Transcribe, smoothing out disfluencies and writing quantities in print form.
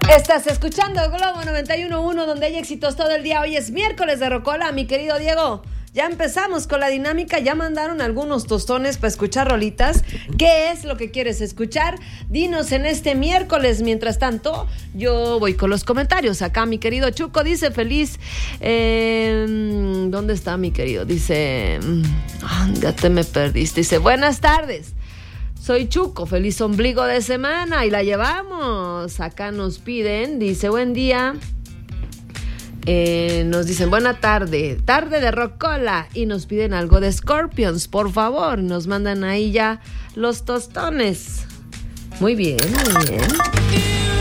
Estás escuchando Globo 91.1, donde hay éxitos todo el día. Hoy es miércoles de Rocola, mi querido Diego. Ya empezamos con la dinámica, ya mandaron algunos tostones para escuchar rolitas. ¿Qué es lo que quieres escuchar? Dinos en este miércoles. Mientras tanto, yo voy con los comentarios. Acá mi querido Chuco dice feliz. ¿Dónde está mi querido? Dice, ya te me perdiste. Dice, buenas tardes. Soy Chuco, feliz ombligo de semana y la llevamos. Acá nos piden, dice, buen día. Nos dicen, buena tarde, tarde de Rocola. Y nos piden algo de Scorpions, por favor. Nos mandan ahí ya los tostones. Muy bien, muy bien.